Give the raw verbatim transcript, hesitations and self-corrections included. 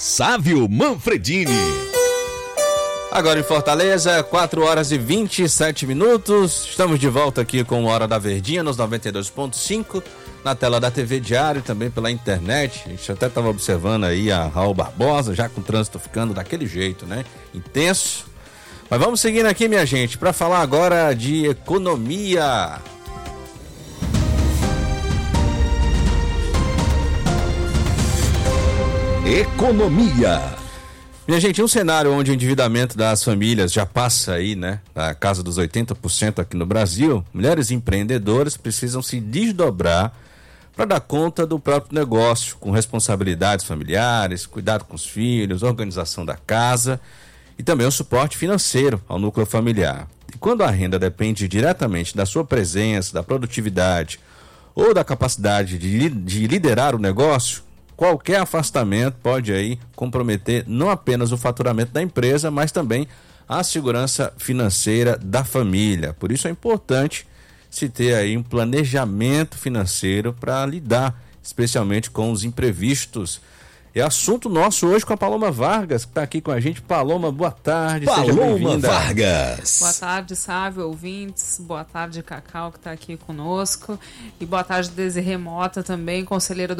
Sávio Manfredini. Agora em Fortaleza, quatro horas e vinte e sete minutos. Estamos de volta aqui com Hora da Verdinha nos noventa e dois ponto cinco, na tela da T V Diário e também pela internet. A gente até estava observando aí a Raul Barbosa, já com o trânsito ficando daquele jeito, né? Intenso. Mas vamos seguindo aqui, minha gente, para falar agora de economia. Economia. Minha gente, um cenário onde o endividamento das famílias já passa aí, né, na casa dos oitenta por cento aqui no Brasil, mulheres empreendedoras precisam se desdobrar para dar conta do próprio negócio, com responsabilidades familiares, cuidado com os filhos, organização da casa e também o suporte financeiro ao núcleo familiar. E quando a renda depende diretamente da sua presença, da produtividade ou da capacidade de, de liderar o negócio, qualquer afastamento pode aí comprometer não apenas o faturamento da empresa, mas também a segurança financeira da família. Por isso é importante se ter aí um planejamento financeiro para lidar, especialmente com os imprevistos. É assunto nosso hoje com a Paloma Vargas, que está aqui com a gente. Paloma, boa tarde. Paloma Vargas. Boa tarde, Sávio, ouvintes. Boa tarde, Cacau, que está aqui conosco. E boa tarde, Desirê Mota, também, conselheira do